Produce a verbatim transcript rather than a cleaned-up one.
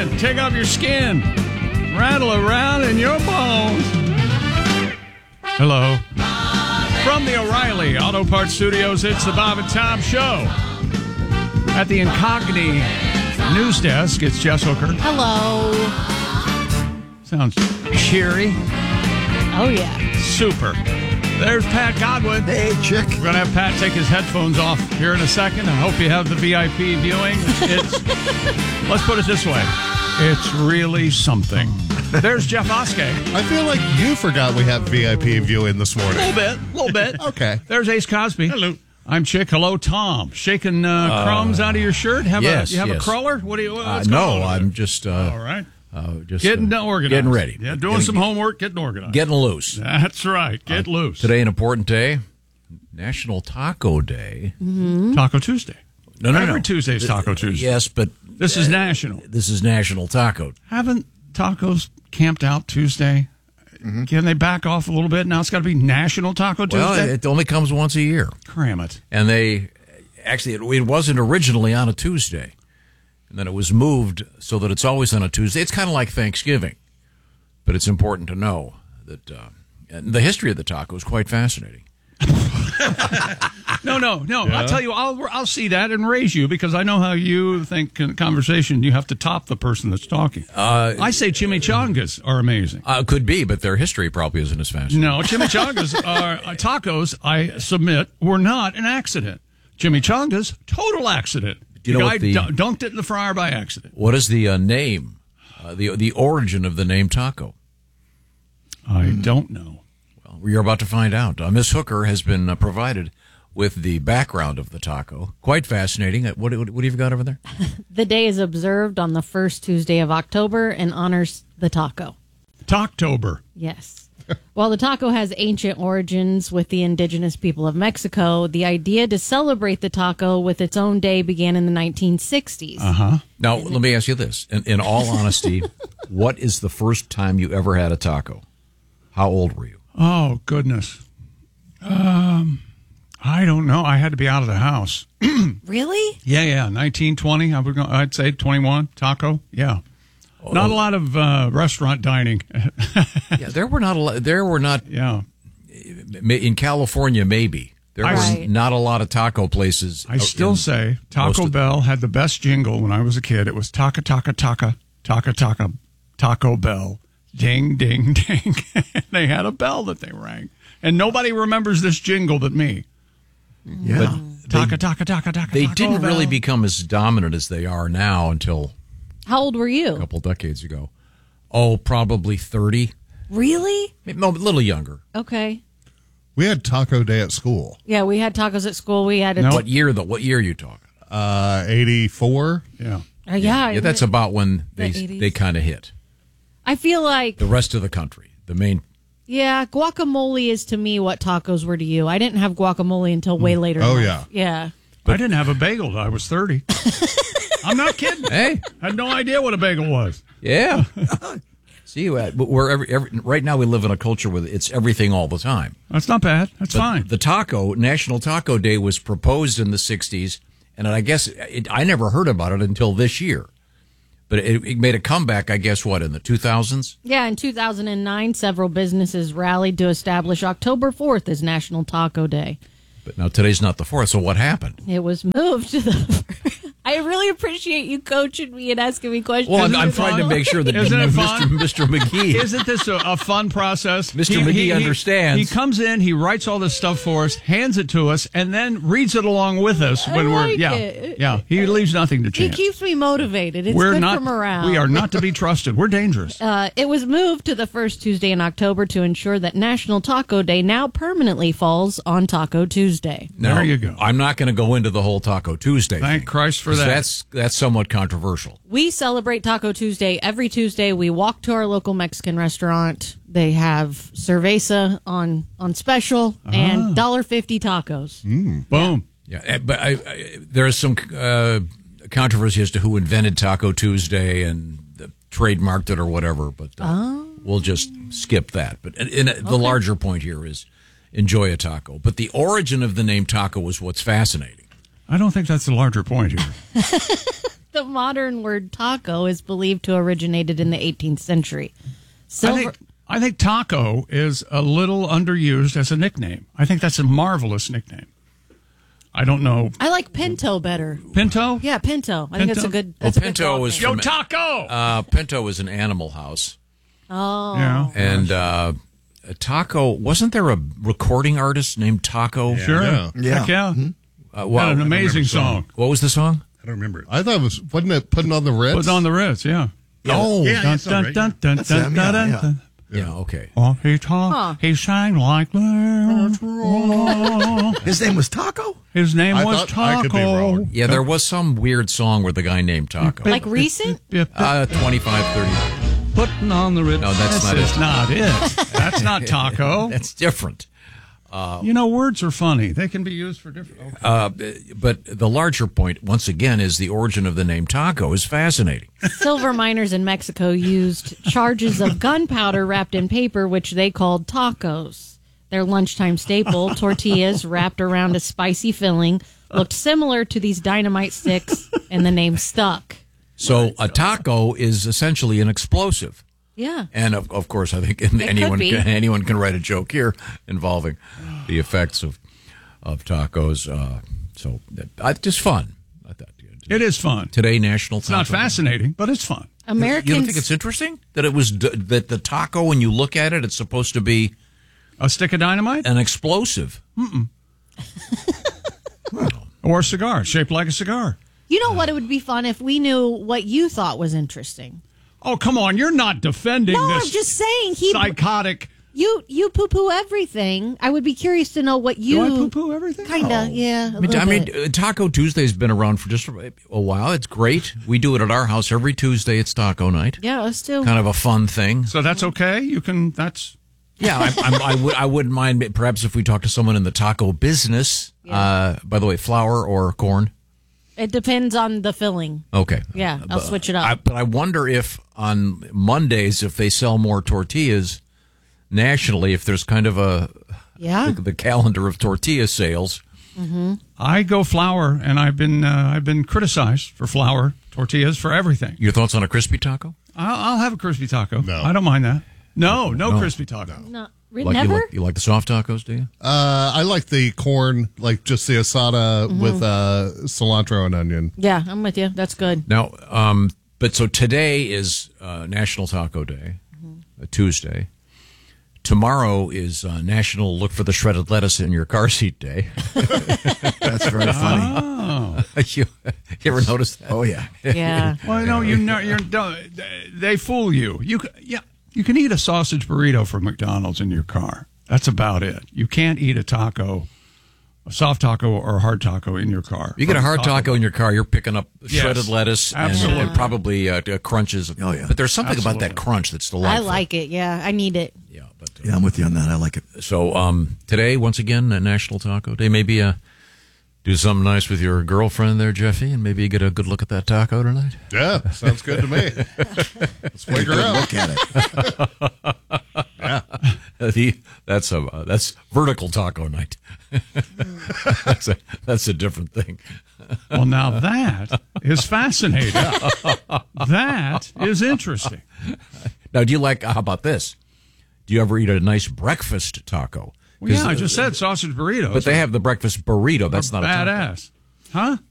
in. Take off your skin. Rattle around in your bones. Hello. From the O'Reilly Auto Parts Studios, it's the Bob and Tom Show. At the Incogni news desk, it's Jess Hooker. Hello. Sounds cheery. Oh, yeah. Super. There's Pat Godwin. Hey, chick. We're going to have Pat take his headphones off here in a second. I hope you have the V I P viewing. It's, let's put it this way. It's really something. There's Jeff Oskey. I feel like you forgot we have V I P viewing this morning. A little bit. A little bit. Okay. There's Ace Cosby. Hello. I'm Chick. Hello, Tom. Shaking uh, uh, crumbs out of your shirt? Have yes, a, you have yes. a crawler? What do you? Uh, what's no, going on I'm there? just. Uh, All right. Uh, just getting uh, organized. Getting ready. Yeah, doing getting, some homework, getting organized. Getting loose. That's right. Get uh, loose. Today, an important day. National Taco Day. Mm-hmm. Taco Tuesday. No, no, Every no. Tuesday's Taco Tuesday. Yes, but this is national. This is National Taco. Haven't tacos camped out Tuesday? Mm-hmm. Can they back off a little bit? Now it's got to be National Taco Tuesday? Well, it only comes once a year. Cram it. And they, actually, it, it wasn't originally on a Tuesday. And then it was moved so that it's always on a Tuesday. It's kind of like Thanksgiving. But it's important to know that uh, and the history of the taco is quite fascinating. No, no, no. Yeah. I'll tell you, I'll I'll see that and raise you because I know how you think in conversation. You have to top the person that's talking. Uh, I say chimichangas are amazing. Uh, could be, but their history probably isn't as fascinating. No, chimichangas are uh, tacos. I submit were not an accident. Chimichangas, total accident. Do you the know guy what the, dun- dunked it in the fryer by accident. What is the uh, name? Uh, the the origin of the name taco? I mm. don't know. Well, you're about to find out. Uh, Miss Hooker has been uh, provided with the background of the taco. Quite fascinating. Uh, What, what, what have you got over there? The day is observed on the first Tuesday of October and honors the taco. Talktober. Yes. While the taco has ancient origins with the indigenous people of Mexico, the idea to celebrate the taco with its own day began in the nineteen sixties. Uh-huh. Now, let me ask you this. In, in all honesty, what is the first time you ever had a taco? How old were you? Oh, goodness. Um, I don't know. I had to be out of the house. Really? Yeah, yeah. nineteen, twenty, I would go, I'd say twenty-one, taco. Yeah. Oh. Not a lot of uh, restaurant dining. Yeah, there were not a lot. There were not. Yeah. In California, maybe. There were right. not a lot of taco places. I still say Taco Bell had the best jingle when I was a kid. It was Taka Taka Taka Taka Taka Taco Bell. Ding, ding, ding. They had a bell that they rang. And nobody remembers this jingle but me. Yeah. But taka, taka, taka, taka, They Taco didn't Bell. really become as dominant as they are now until How old were you? a couple decades ago. Oh, probably thirty. Really? No, a little younger. Okay. We had Taco Day at school. Yeah, we had tacos at school. We had a No. What year, though? What year are you talking? Uh, eighty-four. Yeah. Uh, yeah, Yeah, that's about when they The eighties. they kind of hit. I feel like The rest of the country, the main. yeah, guacamole is to me what tacos were to you. I didn't have guacamole until way later. Oh, in yeah. life. yeah. I didn't have a bagel till I was thirty. I'm not kidding. Hey, I had no idea what a bagel was. yeah. See, uh, we're every, every, right now we live in a culture where it's everything all the time. That's not bad. That's But fine. The taco, National Taco Day, was proposed in the sixties, and I guess it, I never heard about it until this year. But it, it made a comeback, I guess, what, in the two thousands? Yeah, in two thousand nine, several businesses rallied to establish October fourth as National Taco Day. But now today's not the fourth, so what happened? It was moved to the... I really appreciate you coaching me and asking me questions. Well, I'm, I'm it trying to fun? make sure that Isn't it fun? Mister Mister McGee... Isn't this a, a fun process? Mister McGee understands. He comes in, he writes all this stuff for us, hands it to us, and then reads it along with us when I we're like yeah, it. yeah. He leaves nothing to He chance. keeps me motivated. It's we're good not for morale. we are not to be trusted. We're dangerous. Uh, it was moved to the first Tuesday in October to ensure that National Taco Day now permanently falls on Taco Tuesday. Now, there you go. I'm not going to go into the whole Taco Tuesday Thank thing, Christ for 'cause that. That's, that's somewhat controversial. We celebrate Taco Tuesday every Tuesday. We walk to our local Mexican restaurant. They have cerveza on on special and one dollar fifty tacos. Mm, boom. Yeah, eh, but I, I, there's some uh, controversy as to who invented Taco Tuesday and the trademarked it or whatever, but uh, Oh. we'll just skip that. But in, in, the larger point here is enjoy a taco. But the origin of the name taco is what's fascinating. I don't think that's the larger point here. The The modern word taco is believed to have originated in the eighteenth century. Silver. I think, I think taco is a little underused as a nickname. I think that's a marvelous nickname. I don't know. I like pinto better. Pinto? Yeah, pinto. I think Pinto? that's a good. Well, That's a pinto good dog is name. Yo, from- taco! Uh, Pinto is an animal house. Oh, yeah. And uh, a Taco, wasn't there a recording artist named Taco? Sure. Yeah. Yeah. Heck yeah. Uh, Had wow. an amazing the song. song. What was the song? I don't remember it. I thought it was, wasn't it putting on the Ritz? Was on the Ritz, yeah. Oh, Yeah, yeah, it's all right, yeah. dun, That's them, yeah, dun, yeah. dun. yeah, okay. Oh, he talked. Huh. He sang like that. His name was Taco? His name I was thought I could be Taco. wrong. Yeah, there was some weird song with the guy named Taco. like recent? Uh, twenty-five, thirty. Putting on the Ritz. No, that's not This it. is not it. That's not taco. That's different. You know, words are funny. They can be used for different. Okay. Uh, but the larger point, once again, is the origin of the name Taco is fascinating. Silver miners in Mexico used charges of gunpowder wrapped in paper, which they called tacos. Their lunchtime staple, tortillas wrapped around a spicy filling, looked similar to these dynamite sticks, and the name stuck. So a taco is essentially an explosive. Yeah. And of, of course, I think anyone be. can, anyone can write a joke here involving the effects of of tacos. Uh, so uh, just fun. I thought It is fun. today National. It's not fascinating, but it's fun. Americans. You don't think it's interesting that it was d- that the taco, when you look at it, it's supposed to be A stick of dynamite an explosive. or a cigar shaped like a cigar. You know what? It would be fun if we knew what you thought was interesting. Oh, come on. You're not defending No, this I'm just saying. He, psychotic. you, you poo poo everything. I would be curious to know what you. Do I poo-poo everything? Kind of, Oh. yeah. a I mean, little I mean, bit. uh, Taco Tuesday's been around for just a while. It's great. We do it at our house every Tuesday. It's taco night. Yeah, us too. Kind of a fun thing. So that's okay? You can, that's. Yeah, I, I'm, I, w- I wouldn't mind perhaps if we talk to someone in the taco business. Uh, by the way, flour or corn? It depends on the filling. Okay. Yeah, I'll But switch it up. I, but I wonder if on Mondays, if they sell more tortillas nationally, if there's kind of a Yeah. the, the calendar of tortilla sales. I go flour, and I've been uh, I've been criticized for flour tortillas for everything. Your thoughts on a crispy taco? I'll, I'll have a crispy taco. No. I don't mind that. No, no, No. crispy taco. No, re- Like, never. You like, you like the soft tacos, do you? Uh, I like the corn, like just the asada Mm-hmm. with uh, cilantro and onion. Yeah, I'm with you. That's good. Now, um, but so today is uh, National Taco Day, a Tuesday. Tomorrow is uh, National Look for the Shredded Lettuce in Your Car Seat Day. That's very funny. you, you ever notice that? Oh, yeah. Yeah. Well, no, you know, you're don't, they fool you. You c- yeah, you can eat a sausage burrito from McDonald's in your car. That's about it. You can't eat a taco, a soft taco or a hard taco in your car. You get a From hard taco in your car, you're picking up Yes, shredded lettuce and, absolutely. and probably uh, uh, crunches. Oh, yeah. But there's something about Absolutely. that crunch that's I delightful. like it. Yeah, I need it. Yeah, but uh, Yeah, I'm with you on that. I like it. so um, today, once again, uh, National Taco Day. Maybe uh, do something nice with your girlfriend there, Jeffy, and maybe you get a good look at that taco tonight. Yeah, sounds good to me. Let's wake her up. Look at it. The, that's a uh, that's vertical taco night. that's a that's a different thing. Well, now that is fascinating. That is interesting. Now, do you like? How about this? Do you ever eat a nice breakfast taco? Well, yeah, 'Cause, I just said sausage burritos. But they have the breakfast burrito. That's not a taco. badass, huh?